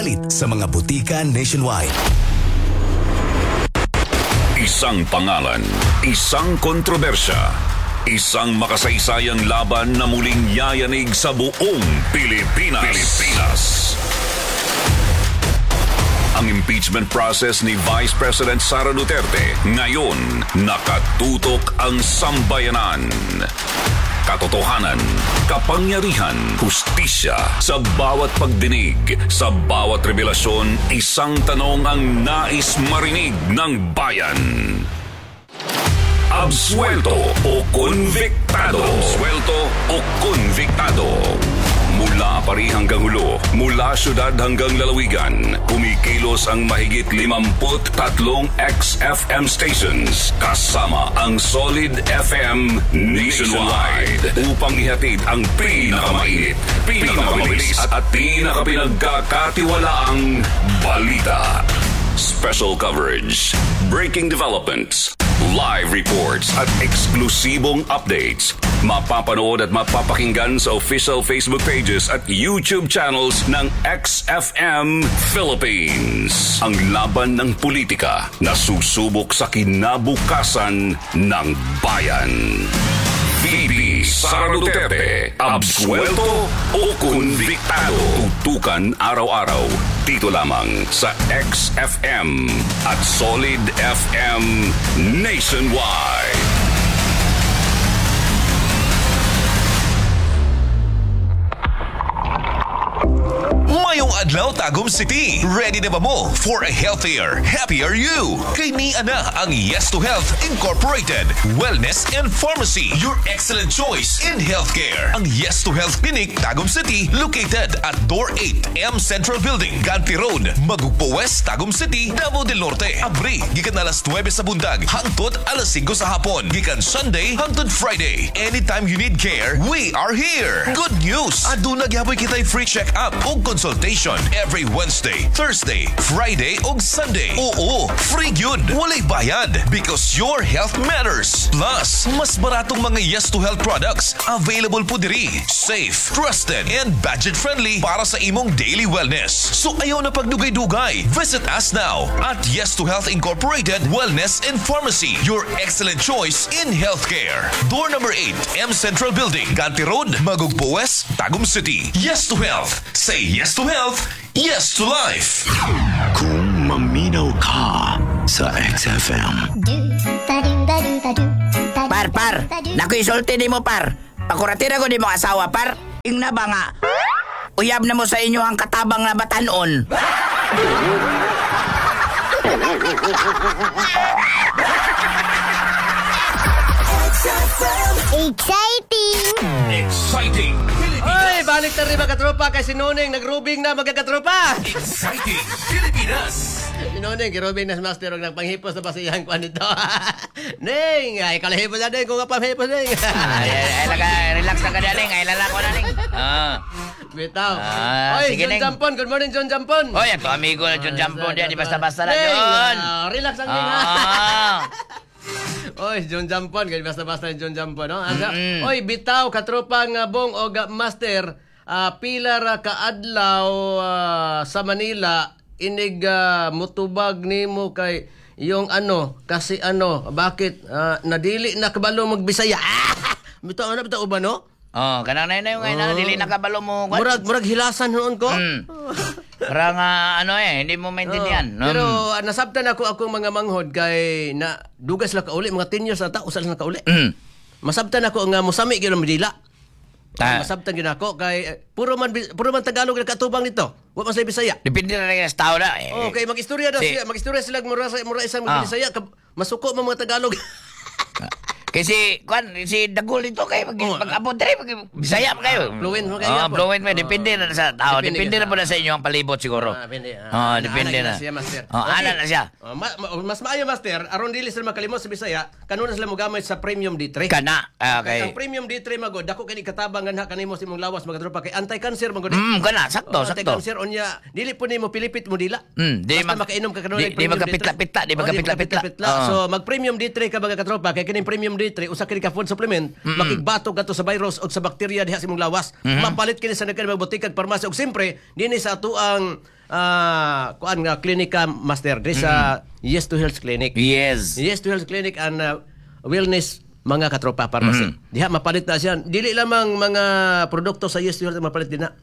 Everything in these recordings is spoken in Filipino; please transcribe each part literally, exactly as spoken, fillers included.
sa mga butika nationwide. Isang pangalan, isang kontrobersya, isang makasaysayang laban na muling yayanig sa buong Pilipinas. Pilipinas. Ang impeachment process ni Vice President Sara Duterte ngayon nakatutok ang sambayanan. Katotohanan, kapangyarihan, hustisya sa bawat pagdinig, sa bawat revelasyon, isang tanong ang nais marinig ng bayan. Absuelto o konviktado? Absuelto o konviktado? Mula Pari hanggang Hulo, mula syudad hanggang lalawigan, kumikilos ang mahigit limamput tatlong X F M stations kasama ang Solid F M nationwide upang ihatid ang pinakamainit, pinakamabilis at pinakapinagkakatiwalaang balita. Special coverage, breaking developments, live reports at eksklusibong updates. Mapapanood at mapapakinggan sa official Facebook pages at YouTube channels ng X F M Philippines. Ang laban ng politika na susubok sa kinabukasan ng bayan. V P Sara Duterte, absuelto o konviktado? Tutukan araw-araw dito lamang sa X F M at Solid F M nationwide. Mayong adlaw, Tagum City. Ready na ba mo for a healthier, happier you? Kay ni Ana ang Yes to Health Incorporated Wellness and Pharmacy, your excellent choice in healthcare. Ang Yes to Health Clinic, Tagum City, located at Door eight M Central Building, Ganti Road, Magugpo West, Tagum City, Davao del Norte. Abri, gikan alas nuwebe sa bundag, hangtod alas singko sa hapon. Gikan Sunday, hangtod Friday. Anytime you need care, we are here. Good news! Aduna gyaboy kita'y free check-up o consultation every Wednesday, Thursday, Friday ug Sunday. Oo, free gyud, walay bayad because your health matters. Plus, mas baratong mga Yes to Health products available po diri. Safe, trusted, and budget-friendly para sa imong daily wellness. So ayaw na pagdugay-dugay. Visit us now at Yes to Health Incorporated Wellness and Pharmacy, your excellent choice in healthcare. Door number eight, M Central Building, Ganti Road, Magugpo West, Tagum City. Yes to Health. Say yes to health, yes to life. Kung maminaw ka sa X F M. Par, par, nakuisulti ni mo, par. Pakuratira ko ni mo asawa, par. Ing na ba nga? Uyab na mo sa inyo ang katabang na batanon. Exciting! Exciting! Oy, balik na rin mga katropa kay si Noneng nagrubing na mga katropa. Exciting Pilipinas! Si Noneng, kirubing na si Master og nagpanghipos na ba sa iyang kwan nito. Neng, ay kalahipos na Neng, kung nga panghipos Neng. Ay, ay, ay, laga, relax na ka na, Ling. Ay, lalako na, Ling. Ah. Bitaw. Ah, Oy, sige, John Neng. Jampon, good morning John Jampon. Oy, ito amigo na John Jampon diyan, di basta-basta na, Neng, John. ah, relax ang Neng, ha? Ah. Oy, John Jampon, kaya basta-basta ni John Jampon, no? Asa? Mm-mm. Oy, bitaw, katropa nga bong o ga- master, ah, pila ra kaadlaw ah, sa Manila, inig ah, mutubag nimo kay yung ano, kasi ano, bakit ah, nadili na kabalo magbisaya? Ah! Bitaw, ano, bitaw ba, no? Oh, kanang na yun ngayon, oh. Dili nakabalo mo. What? Murag, murag hilasan noon ko. Mm. Parang ah, ano eh, hindi mo maintindihan. Oh, pero uh, nasabtan ako akong mga manghod kay na dugas la kauli mga ten years ata usal na kauli. Mm. Masabtan ako nga mosami gyud ang Manila. Ta- Masabtan gyud ako kay eh, puro man puro man Tagalog na katubang nito. Wa man sa Bisaya. Depende na rin sa tao na. Eh. Oh, kay mag-istorya daw Si- siya, mag-istorya sila mura sa mura isang Ah. Bisaya kab- masuko man mga Tagalog. Kasi, kwan, si Dagul ito kayo, pag, Oh, pag-abot rin, pag, bisaya pa kayo. Fluent mo kayo, Ah, po. fluent mo. Depende na sa tao. Depende Depende ka na sa- po na sa inyo ang palibot siguro. Ah, depende. Ah, Ah, depende ana- na. ana siya, master. Oh, Okay. ana na siya. Oh, ma- ma- mas maayo master, aron dili sila makalimot sa Bisaya, kanuna sila mogamit sa Premium D three. Kana. Ah, Kay okay. ang Premium D three magod, dako kini katabang ganha kanimo sa imong lawas mga tropa kay anti-cancer magod. Mm, kana. Sakto, Oh, sakto. anti-cancer onya, dili po nimo pilipit mo dila. Mm, di Basta mag- makainom ka kanuna di- ng di Premium magkapitla-pitla, D three. di magkapitla-pitla. Oh, di magkapitla. Oo. So mag Premium D three ka mga katropa kay kining Premium D three usa kini ka food supplement, makigbatok kadto sa virus o sa bakterya diha sa imong lawas. Mm-hmm. Mapalit kini sa nagkan mga butika ug parmasya ug siyempre dinhi sa ato ang ah kuan nga klinika master di sa Yes to Health Clinic. Yes. Yes to Health Clinic and uh, Wellness mga katropa pharmacy. Diha mapalit na siya. Dili lamang mga produkto sa Yes to Health mapalit din na.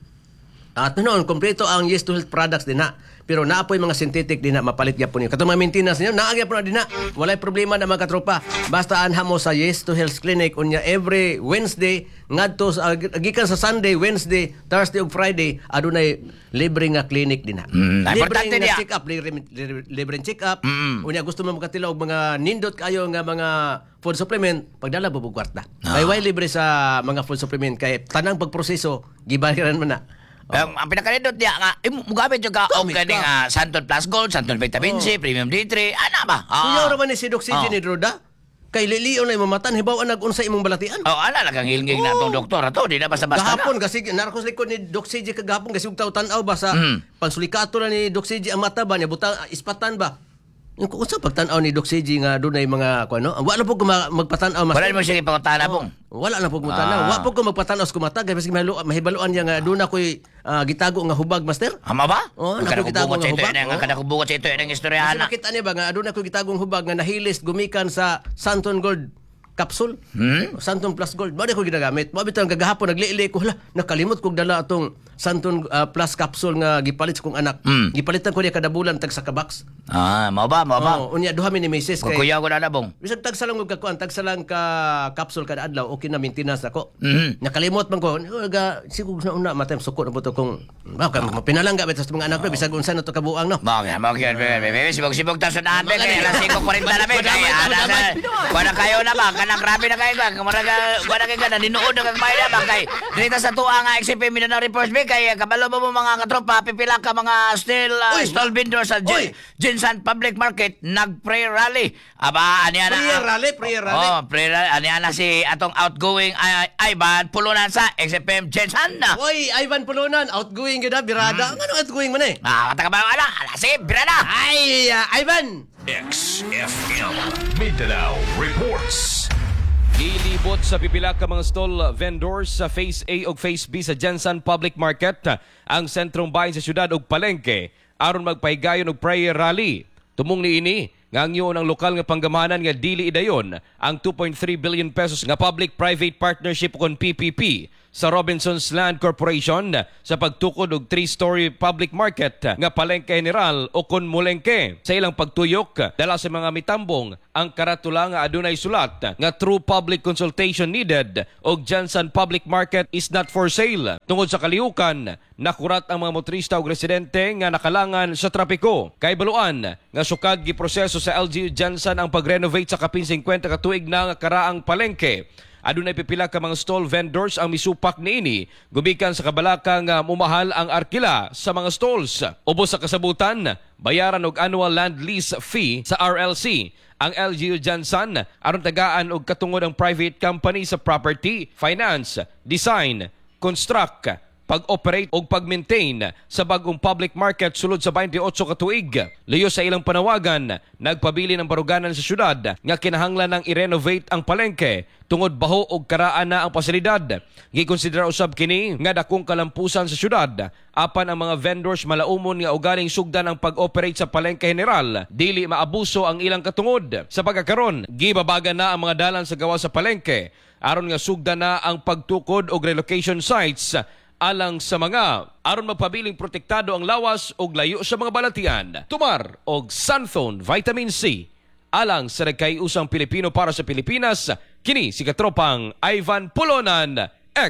At noon, kompleto ang Yes to Health products din na. Pero naapoy mga synthetic din na mapalit gyapon niyo. Katong mga maintenance niyo, naagya po na din na. Walay problema na mga katropa. Basta anha mo sa Yes to Health Clinic unya every Wednesday ngadto sa uh, gikan sa Sunday, Wednesday, Thursday ug Friday adunay libre nga clinic din na. Mm, libre importante nga niya. check up, libre, libre, libre check up. Mm. Unya gusto mo makatila og mga nindot kayo nga mga food supplement, pagdala bubog kwarta. Ah. Kay way libre sa mga food supplement kay tanang pagproseso gibayaran man na. Um, ang pinakalindot niya nga, imo mugamit yung ka og Gamit kaning ka. uh, Santon Plus Gold, Santon Vitamin C, Premium D three, ana ba? Kuya ra man ni si Doc C J Ah. ni Droda. Kay liliyon na mamatan hibaw ang nag-unsa imong balatian. Oh, ana lang ang hilngig na itong doktor ato, di na basta-basta na. Gahapon kasi narkos likod ni Doc C J kagahapon kasi ug taw-tanaw ba sa Mm. pansulikato na ni Doc C J ang mata ba niya butang ispatan ba. Yung kung sa pagtanaw ni Doc C J nga dunay mga kuno, wala po ko ma- magpatanaw mas. Wala mo siya ipangutana pong. Wala na po ko tanaw. Ah. Wa po ko magpatanaw sa kumata kay maski mahilo- mahibaluan niya nga doon ako'y ah, gitago nga hubag master. Ama ba? Oh, Kada nakukita kubungot ko sa nga ito, hubag. yan ang Oh. kada kubungot sa ito, yan ang Kasi istoryahan na. nakita niya ba nga doon ako gitagong hubag nga nahilis gumikan sa Santon Gold capsule. Hmm? Santon Plus Gold. Mao ko ginagamit. Mao bitaw kagahapon nagliili ko hala nakalimot kog dala atong Santon ah, Plus capsule nga gipalit sa kong anak. Hmm. Gipalitan ko niya kada bulan tag sa kabaks. Ah, mau ba, mau ba? Oh, unya duha mi ni Mises kay Kuya ko na na bong. bisag tag sa lang og kakuan tag sa lang ka capsule kada adlaw okay na maintenance ako. Mhm. Nakalimot man ko ga siguro na una matay suko na buto kung ba ka pinalangga bet sa mga anak ko bisag unsa na to kabuang no. Mau yan, mau yan, bebe, bebe, sibog-sibog ta sa daan, bebe, kaya alas singko kwarenta na, bebe, kaya ana sa, wala kayo na ba, kanang grabe na kayo ba, kumaraga, wala kayo ka na, ninuod na kang bayan na ba, kay, dito sa tuwa nga, X P Mindanao Reports, bebe, kaya kabalo mo mo mga katropa, pipila ka mga still, uh, Uy, stall vendors sa Uy. Gin- Jinsan Public Market, nag-prayer rally, aba, aniya na, Prayer rally, prayer rally. oh, prayer rally, aniya na si atong outgoing, ay, Ivan, pulunan sa X F M Jinsan na, Oy, Ivan Pulunan, outgoing gid birada. Ang ano outgoing man eh? ah, kata ka ba, ala, ala, sige, bira na, Ay, ah, Ivan. X F M Mindanao Reports. Gilibot sa pipila ka mga stall vendors sa Phase A ug Phase B sa Jensen Public Market ang sentrong bahin sa syudad ug palengke aron magpahigayon og prayer rally. Tumong niini nga ang yun ang lokal nga panggamahanan nga dili idayon ang two point three billion pesos nga public-private partnership kon P P P sa Robinson's Land Corporation sa pagtukod og three-story public market nga Palengke General o kon Mulengke. Sa ilang pagtuyok, dala sa mga mitambong ang karatula nga adunay sulat nga true public consultation needed og Jensen Public Market is not for sale. Tungod sa kalihukan, nakurat ang mga motorista ug residente nga nakalangan sa trapiko. Kay baluan nga sukad giproseso sa L G U Jensen ang pag-renovate sa kapin fifty ka tuig na nga karaang palengke. Adunay pipila ka mga stall vendors ang misupak niini gumikan sa kabalaka nga mumahal ang arkila sa mga stalls. Ubos sa kasabutan, bayaran og annual land lease fee sa R L C ang L G U Jensen aron tagaan og katungod ang private company sa property, finance, design, construct, pag-operate o pag-maintain sa bagong public market sulod sa twenty-eight ka tuig. Liyo sa ilang panawagan, nagpabili ng baruganan sa syudad nga kinahanglan ng i-renovate ang palengke tungod baho og karaan na ang pasilidad. Gikonsidera usab kini nga dakong kalampusan sa syudad apan ang mga vendors malaumon nga ugaling sugdan ang pag-operate sa Palengke General dili maabuso ang ilang katungod. Sa pagkakaron, gibabagan na ang mga dalan sa gawa sa palengke aron nga sugdan na ang pagtukod og relocation sites alang sa mga aron magpabiling protektado ang lawas og layo sa mga balatian. Tumar og Santhon Vitamin C alang sa nagkaiusang Pilipino para sa Pilipinas. Kini si katropang Ivan Pulonan,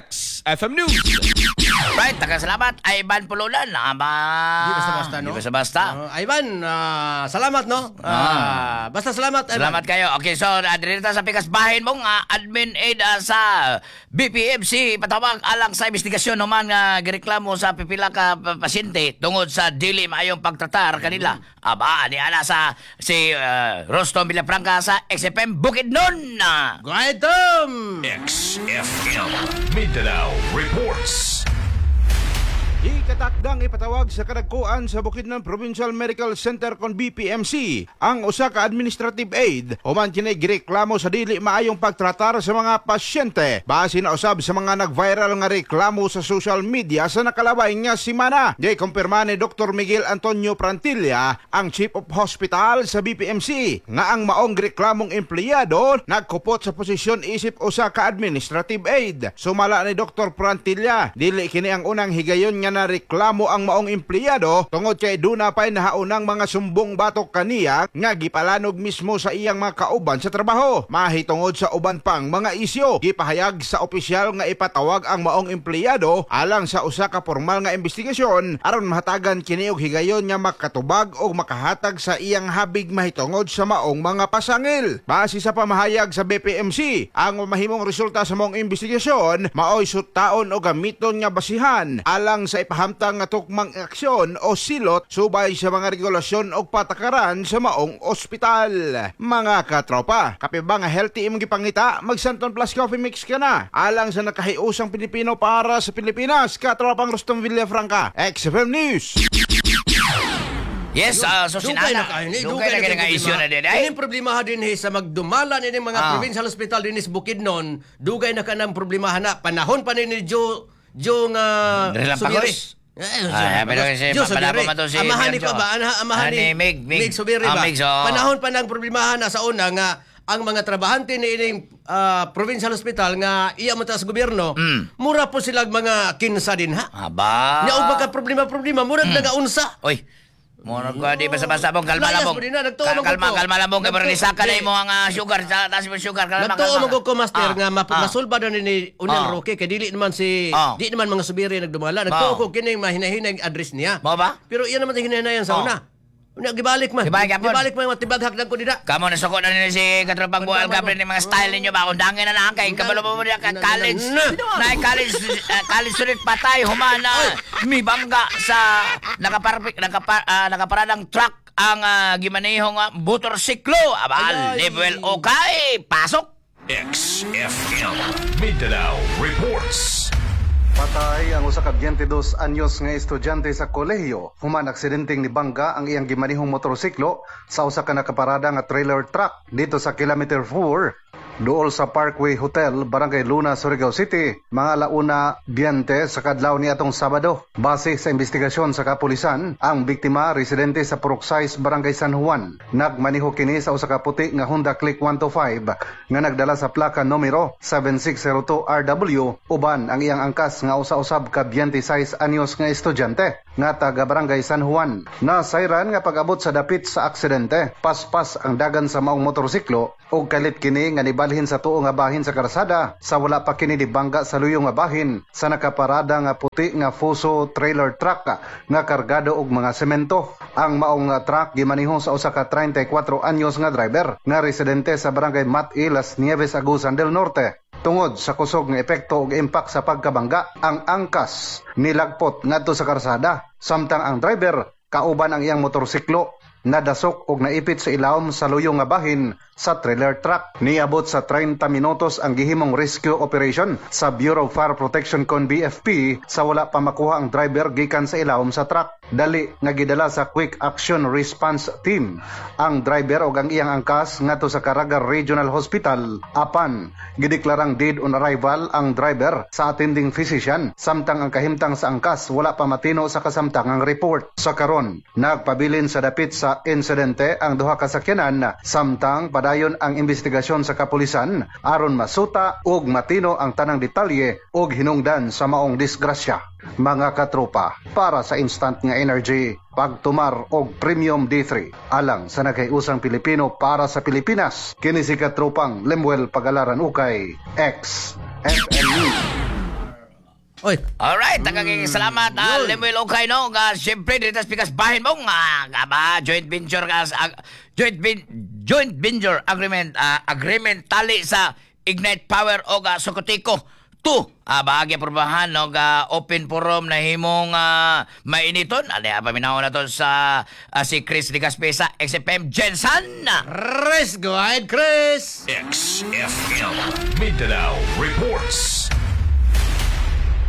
X F M News. right, taga-salamat, Ivan Pulunan, ama. Di basta-basta, no? Di basta-basta. Uh, Ivan, ah, salamat, no? Ah, basta salamat, Ivan. Salamat kayo. Okay, so, uh, dito sa pikas bahin mong uh, admin aid uh, sa B P M C patawag alang sa investigasyon naman nga uh, gireklamo sa pipila ka pa- pasyente tungod sa dili maayong pagtratar kanila. Aba, ni ana sa si uh, Rostom Villafranca sa X F M Bukidnon. Uh, Go ahead, Tom! X F M Mindanao Reports. Ikatakdang ipatawag sa kadagkuan sa Bukidnon Provincial Medical Center kon B P M C ang usa ka administrative aid human kini gireklamo sa dili maayong pagtratar sa mga pasyente. Base na usab sa mga nag-viral nga reklamo sa social media sa nakalabay nga semana. Di kumpirma ni Doctor Miguel Antonio Prantilla, ang Chief of Hospital sa B P M C, nga ang maong reklamong empleyado nagkupot sa posisyon isip usa ka administrative aid. Sumala ni Doctor Prantilla, dili kini ang unang higayon nga na reklamo ang maong empleyado tungod kay duna pay nahaunang mga sumbong batok kaniya nga gipalanog mismo sa iyang mga kauban sa trabaho. Mahitungod sa uban pang mga isyu, gipahayag sa opisyal nga ipatawag ang maong empleyado alang sa usa ka formal nga investigasyon aron mahatagan kini og higayon nga makatubag o makahatag sa iyang habig mahitungod sa maong mga pasangil. Base sa pamahayag sa B P M C, ang mahimong resulta sa maong investigasyon maoy sutaon o gamiton nga basihan alang sa ipahamtang nga tukmang aksyon o silot subay sa mga regulasyon o patakaran sa maong ospital. Mga katropa, kape ba nga healthy imong gipangita, mag Santon Plus Coffee Mix ka na alang sa nakahiusang Pilipino para sa Pilipinas. Katropang Rostom Villafranca, X F M News. Yes, uh, so Dugay na sinana. kayo ni, Dugay na kayo nga issue na din. Ay, Ining problemahan din eh, sa magdumala ni mga Ah. provincial hospital din sa Bukidnon, dugay na ka ng problemahan na panahon pa ni ni Joe Joe nga Relampagos? Eh, Ah, pero kasi Joe mapalabo Subiri. man to si Amahan ni Joe. pa ba? Ana- Amahan Ah, ni ni Mig, Mig. Mig Subiri Ah, ba? Mig, so- Panahon pa ng problemahan na sa una nga ang mga trabahante ni ining ah, provincial hospital nga iya mo ta sa gobyerno, Mm. mura po sila mga kinsa din ha. aba. Nya og magka problema-problema mura mm. nagaunsa. Oy. Muna ko di basta-basta mong kalma Layas lamong. mo din na, nagtuo Ka- mo Kalma, ko. kalma lamong kay Nagtuo- Marlisa ka na di. mo ang ah, sugar sa taas mo sugar kalma. Nagtuo kalma. mo ko master Ah, nga map- ah. masulba daw ni Unel Ah. Roque kay dili naman si Ah. di naman mga subiri nagdumala. Nagtuo Ah. ko kini mahinahinay address niya. Mo ba? Pero iyan naman hinahinayan sa Ah. una. Una gibalik man. Gibalik yapon. Gibalik man matibag hakdan ko dida. Kamo na sukot na nila si Katropang Bual Tama, Gabriel ng mga style ninyo ba? Kung dangin na lang kay kabalo mo niya ka college. Na college uh, college student patay humana. Mibangga sa nakaparpik nakapar uh, nakaparadang truck ang uh, gimaneho nga motorsiklo. Aba, Ay. level okay. Pasok. X F M Mindanao Reports. Patay ang usa ka twenty-dos anyos nga estudyante sa kolehiyo human aksidenteng ni bangga ang iyang gimanihong motorsiklo sa usa ka nakaparada nga trailer truck dito sa kilometer four duol sa Parkway Hotel, Barangay Luna, Surigao City, mga alauna biyente sa kadlaw ni atong Sabado. Base sa investigasyon sa kapulisan, ang biktima residente sa Puruksais, Barangay San Juan. Nagmaniho kini sa usa ka puti nga Honda Click one twenty-five nga nagdala sa plaka numero seven six zero two R W uban ang iyang angkas nga usa-usab ka twenty-six anyos nga estudyante nga taga Barangay San Juan. Nasayran nga pag-abot sa dapit sa aksidente, paspas ang dagan sa maong motorsiklo ug kalit kini nga nibalhin sa tuo nga bahin sa karsada sa wala pa kini dibangga sa luyong nga bahin sa nakaparada nga puti nga Fuso trailer truck nga kargado og mga semento. Ang maong nga truck gimanihong sa usa ka thirty-four anyos nga driver nga residente sa Barangay Mat-i, Las Nieves, Agusan del Norte. Tungod sa kusog nga epekto ug impact sa pagkabangga, ang angkas nilagpot ngadto sa karsada samtang ang driver kauban ang iyang motorsiklo nadasok og naipit sa ilawom sa luyong nga bahin sa trailer truck. Niabot sa thirty minutos ang gihimong rescue operation sa Bureau of Fire Protection kon B F P sa wala pa makuha ang driver gikan sa ilawom sa truck. Dali nga gidala sa Quick Action Response Team ang driver ug ang iyang angkas ngadto sa Caraga Regional Hospital. Apan gideklarang dead on arrival ang driver sa attending physician samtang ang kahimtang sa angkas wala pa matino sa kasamtangang report. Sa karon nagpabilin sa dapit sa insidente ang duha ka sakyanan samtang padayon ang investigasyon sa kapulisan aron masuta ug matino ang tanang detalye ug hinungdan sa maong disgrasya. Mga katropa, para sa instant nga energy, pagtumar og Premium D three alang sa nagkayusang Pilipino para sa Pilipinas, kini si katropang Lemuel Pagalaran Ukay, X F M News. Oy, Alright, tagaking salamat ah, Lemuel Okay no nga syempre dito sa pikas bahin mo nga nga ba joint venture ka sa ag- joint vin, joint venture agreement ah, agreement tali sa Ignite Power o ga Sokotiko two ah, bahagi probahan no ga open forum na himong ah, mainiton ali pa minaw na to sa ah, si Chris de Gaspesa X F M Jensen. Chris, go ahead, Chris. X F M Mindanao Reports.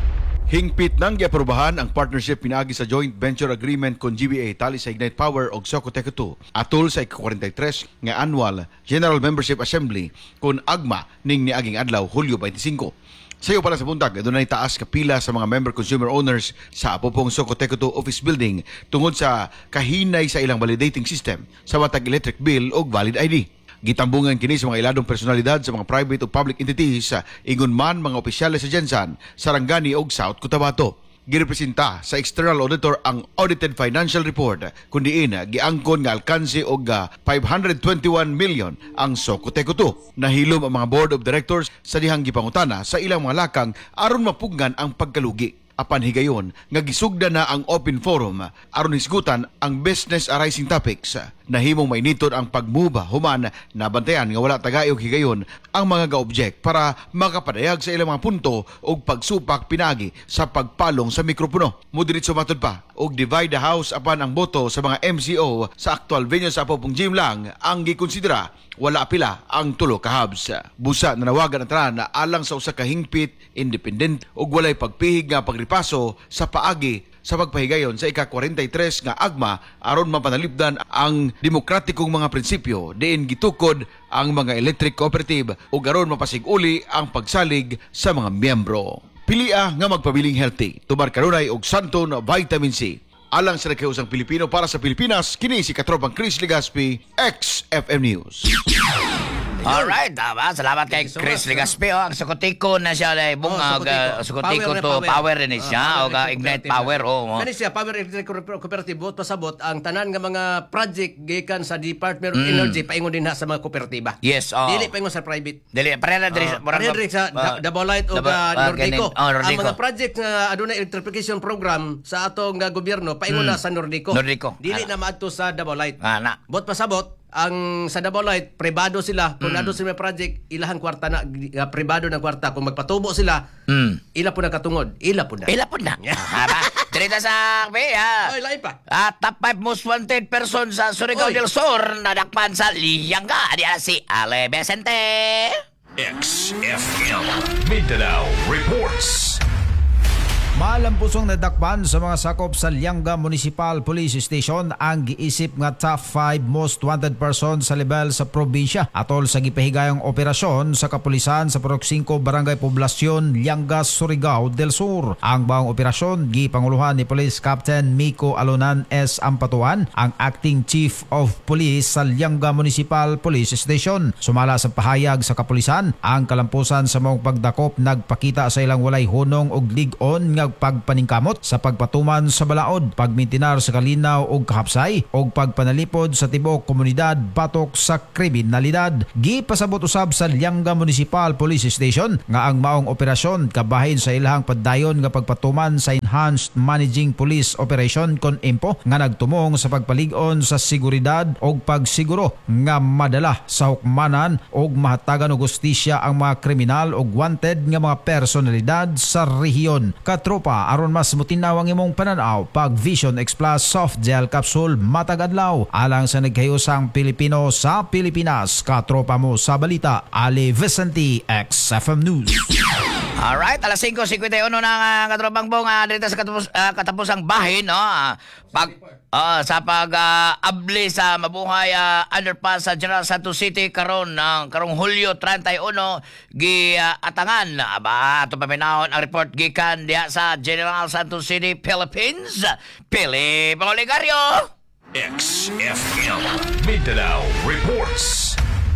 Hingpit nang giaprubahan ang partnership pinaagi sa joint venture agreement kon G B A tali sa Ignite Power ug Socoteco two atol sa ika-forty-three nga annual General Membership Assembly kon agma ning niaging adlaw Hulyo twenty-five. Sayo pala sa buntag, adunay taas ka pila sa mga member consumer owners sa Apopong Socoteco two office building tungod sa kahinay sa ilang validating system sa matag electric bill ug valid I D. Gitambungan kini sa mga iladong personalidad sa mga private o public entities sa ingon man mga opisyales sa Gensan, Sarangani ug South Cotabato. Girepresenta sa external auditor ang audited financial report kundiin giangkon nga alkanse og five hundred twenty-one million ang Socoteco two. Nahilom ang mga board of directors sa dihang gipangutana sa ilang mga lakang aron mapugnan ang pagkalugi. Apan higayon nga gisugda na ang open forum aron hisgutan ang business arising topics. Nahimong mainiton ang pagmuba human na bantayan nga wala tagayog higayon ang mga ga-object para makapadayag sa ilang mga punto o pagsupak pinagi sa pagpalong sa mikropono. Mudiritso matod pa og divide the house apan ang boto sa mga M C O sa actual venue sa Apopong Gym lang ang gikonsidera wala pila ang tulo ka hubs. Busa nanawagan ang tanan na alang sa usa ka hingpit, independent ug walay pagpihig nga pagripaso sa paagi sa pagpahigayon sa ika-forty-three nga agma aron mapanalipdan ang demokratikong mga prinsipyo diin gitukod ang mga electric cooperative ug aron mapasig-uli ang pagsalig sa mga miyembro. Pilia nga magpabiling healthy, tubar kanunay og Santon Vitamin C. Alang sa nagkausang Pilipino para sa Pilipinas, kini si Katropang Chris Legaspi, X F M News. Alright, tama. Salamat kay so Chris much, Legaspi. Oh, ang Socoteco na siya ay bung Oh, uh, Socoteco. Socoteco Power to na power, power. rin Ah, siya o Power ga Electric Ignite Cooperative. Power oh. oh. Kani siya Power Electric Cooperative bot pasabot ang tanan nga mga project gikan sa Department of Mm. Energy paingon din ha sa mga kooperatiba. Yes, oh. Dili paingon sa private. Dili pareha diri Uh, Pareha diri sa uh, Double Light o Double- uh, ah, Nordico. ganin. Oh, Ang Nordico. mga project nga adunay electrification program sa atong nga gobyerno paingon na sa Nordico. Nordico. Dili Ana. na maadto sa Double Light. Ana. Bot pasabot ang sa Double Light pribado sila kung Mm. nado sila may project ilahang kwarta na uh, pribado ng kwarta kung magpatubo sila Mm. ila po na katungod ila po na Ila po na. Haba. Dirita sa Bea. Ay, lain pa. Ah, top five most wanted person sa Surigao Oy. del Sur nadakpan sa Lianga. Diya si Ale Vicente. X F M Mindanao Reports. Malampusong nadakpan sa mga sakop sa Lianga Municipal Police Station ang giisip nga top five most wanted person sa level sa probinsya atol sa gipahigayong operasyon sa kapulisan sa Purok five Barangay Poblasyon, Lianga, Surigao del Sur. Ang baong operasyon gipanguluhan ni Police Captain Miko Alonan S. Ampatuan, ang Acting Chief of Police sa Lianga Municipal Police Station. Sumala sa pahayag sa kapulisan, ang kalampusan sa mong pagdakop nagpakita sa ilang walay hunong og lig-on nga pagpaningkamot sa pagpatuman sa balaod, pagmintinar sa kalinaw og kahapsay og pagpanalipod sa tibuok komunidad batok sa kriminalidad. Gipasabot usab sa Lianga Municipal Police Station nga ang maong operasyon kabahin sa ilahang padayon nga pagpatuman sa Enhanced Managing Police Operation kon I M P O nga nagtumong sa pagpalig-on sa seguridad og pagsiguro nga madala sa hukmanan og mahatagan og hustisya ang mga kriminal og wanted nga mga personalidad sa rehiyon. Katro pa aron mas mutinaw ang imong pananaw pag Vision X Plus Soft Gel Capsule matag adlaw alang sa nagkayusang Pilipino sa Pilipinas. Katropa mo sa balita, Ali Vicente, X F M News. Alright, alas five fifty-one na uh, katropang bong uh, dito sa katapos, uh, katapusang bahin, no? Uh, pag uh, sa pag uh, abli sa mabuhay uh, underpass sa General Santos City karon ng karong Hulyo thirty-one gi uh, atangan aba ato paminahon ang report gikan diha sa General Santos City, Philippines. Pili Panguligaryo. X F M Mindanao Reports.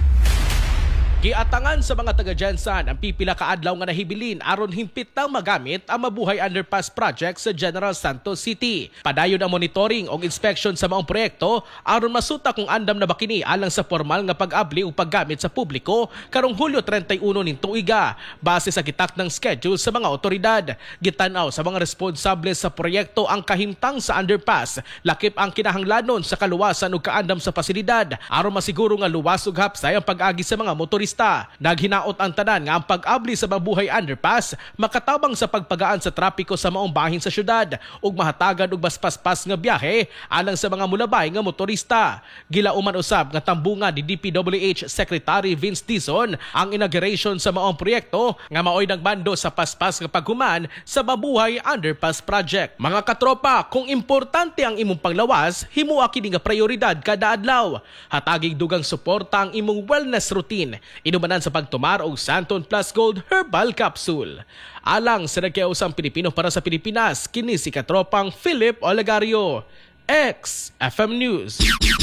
Giatangan sa mga taga-Gensan ang pipila ka adlaw nga nahibilin aron himpit nang magamit ang mabuhay underpass project sa General Santos City. Padayon ang monitoring o inspection sa maong proyekto aron masuta kung andam na ba kini alang sa formal nga pag-abli o paggamit sa publiko karong Hulyo thirty-one ning tuiga base sa gitak ng schedule sa mga otoridad. Gitanaw sa mga responsable sa proyekto ang kahimtang sa underpass, lakip ang kinahanglanon sa kaluwasan ug kaandam sa pasilidad aron masiguro nga luwas ug hapsay ang pag-agi sa mga motorista motorista. Naghinaot ang tanan nga ang pag-abli sa mabuhay underpass makatabang sa pagpagaan sa trapiko sa maong bahin sa syudad ug mahatagan og baspaspas nga biyahe alang sa mga mulabay nga motorista. Gilauman usab nga tambungan ni D P W H Secretary Vince Dizon ang inauguration sa maong proyekto nga maoy nagbando sa paspas nga paghuman sa mabuhay underpass project. Mga katropa, kung importante ang imong panglawas, himuwa kini nga prioridad kada adlaw. Hatagig dugang suporta ang imong wellness routine. Inumanan sa pagtumar og Santon Plus Gold Herbal Capsule. Alang sa nagkausang Pilipino para sa Pilipinas, kini si katropang Philip Olegario. X F M News.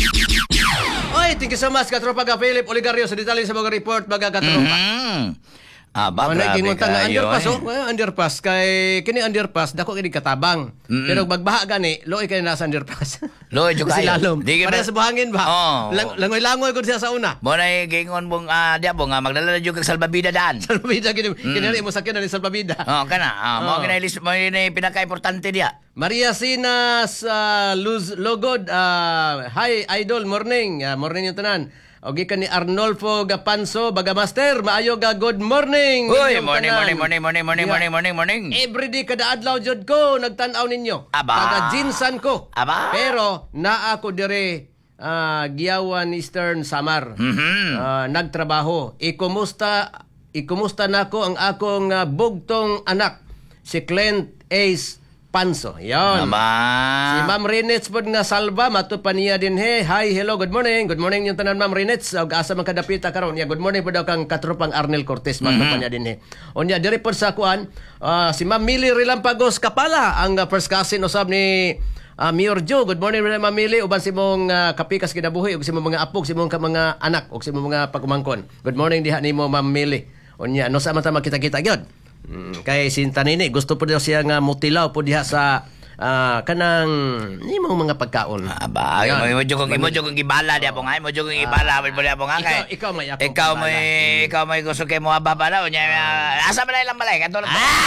Oy, thank you so much katropa ka Philip Olegario sa detalye sa mga report mga katropa. Mm. Aba, Oh, grabe naging nga kayo underpass eh. oh. Well, underpass kay kini underpass dako kini katabang. Mm-mm. Pero magbaha gani, loy kay nasa underpass. Loy, jud Kasi kayo. lalom. Di ka Para ba- sa buhangin ba? Oo. Lang, langoy-langoy ko siya sa una. Mo na gingon mong ah, diya po nga magdala na jud kag salbabida daan. Salpabida kini kinari mo sakyan ni salpabida. Oh, kana. Ah, mo Oo. ginailis mo ni pinaka-importante diya. Maria Sinas uh, Luz Logod, uh, hi Idol, morning. Uh, morning yung tanan. O gikan ni Arnolfo Gapanso, Bagamaster, maayo ga good morning. Uy, Inyong morning, tanan. morning, morning, morning, morning, Yeah. morning, morning, morning. Everyday kada adlaw jud ko nagtan-aw ninyo. Aba. Taga Jinsan ko. Aba. Pero naa ako dire uh, Giyawan Eastern Samar. Mhm. Ah, nagtrabaho. Ikumusta ikumusta nako ang akong uh, bugtong anak si Clint Ace Panso. Yon. Aba. Si Ma'am Renets pod nga salba mato pa niya din he. Hi, hello, good morning. Good morning yung tanan Ma'am Renets. Og asa man kadapita karon. Ya, good morning pod daw kang katropang Arnel Cortez mato pa niya din he. Onya diri pod sa kuan, ah, si Ma'am Mili Rilampagos Kapala ang uh, first cousin usab ni uh, Mayor Joe. Good morning Ma'am Mili uban si mong uh, kapikas kinabuhi ug si mong mga apog, si mong ka mga anak ug si mong mga pagumangkon. Good morning diha nimo Ma'am Mili. Onya no sa man ta makita-kita gyud. Mm, kay sinta nini gusto po daw siya nga mutilaw po diha sa ah, kanang nimong mga pagkaon. Aba, Yan. mo jud kong imo jud kong ibala diya po nga, mo jud kong ibala mo diya po nga kay. Ikaw- ikaw may ako Ikaw ibala. may ikaw may gusto kay mo ababa daw nya. Asa man lang balay kadto.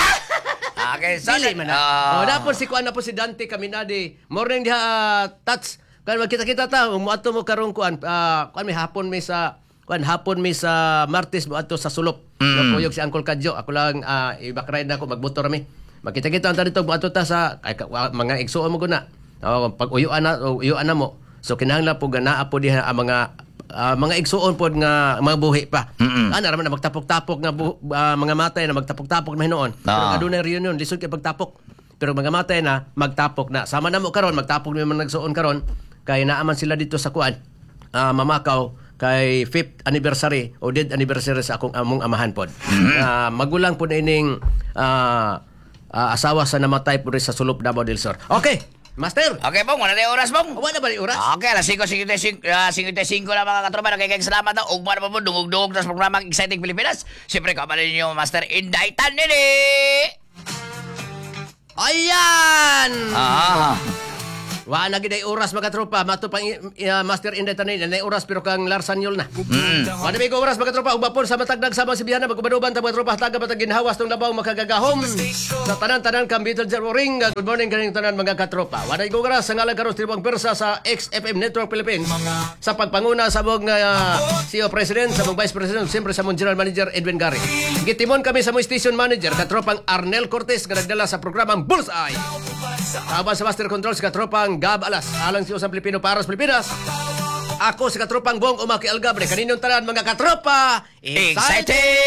Ah, okay, so Dili man na. Oh, dapon si kuan na po si Dante Caminade. Morning diha uh, tats. Kan magkita-kita ta, umuadto mo karong kuan ah, kuan may hapon may sa kuan hapon may sa Martes mo adto sa sulop. Mm. Kuyog si Uncle Kadjo. Ako lang uh, i-backride na ako magmotor mi. Makita-kita ta dito mo adto ta sa ay, ka- wa- mga igsuon mo guna. Oh, pag uyuan na uyuan na mo. So kinahanglan po ganaa po diha ang mga ah, mga igsuon pod nga mga buhi pa. Ana ra man na magtapok-tapok nga bu- ah, mga matay na magtapok-tapok na hinuon. Pero Ah. adunay reunion lisod kay pagtapok. Pero mga matay na magtapok na. Sama na mo karon magtapok ni man nagsuon karon kay naaman sila dito sa kuan. ah, mamakaw kay fifth anniversary o dead anniversary sa akong among amahan pod. Ah, magulang po na ining ah, ah, asawa sa namatay po rin sa Sulop Davao del Sur. Okay, Master. Okay pong, wala tayo oras pong. Wala ba ni oras? Okay, alas five fifty-five na mga katropa. Kaya salamat na. Ugma na po mo, dungog-dungog na sa programang Exciting Pilipinas. Siyempre, kapalan ninyo, Master Indaitan nini. Ayan! Ah, Wa na gid ay oras mga tropa, mato pang uh, Master Inday tanin na oras pero kang Larsan Yul na. Mm. Wa na may oras mga tropa, ubapon sa matagdag sama si Biyana magkubaduban ta mga tropa taga patag ginhawas tong labaw makagagahom. Sa tanan-tanan kang Beetle Ring. Good morning kaning tanan mga katropa. Wa na oras sa ngalan karon tribong persa sa X F M Network Philippines sa pagpanguna sa mong uh, C E O President, sa mong Vice President, siyempre sa mong General Manager Edwin Gary. Gitimon kami sa mong Station Manager katropang Arnel Cortez nga nagdala sa programang Bullseye. Tawag sa Master Control sa katropang Gab Alas. Alang siyo sa Pilipino para sa Pilipinas. Ako sa katropang Bong Umaki Algabre. Kaninong tanan mga katropa. exciting!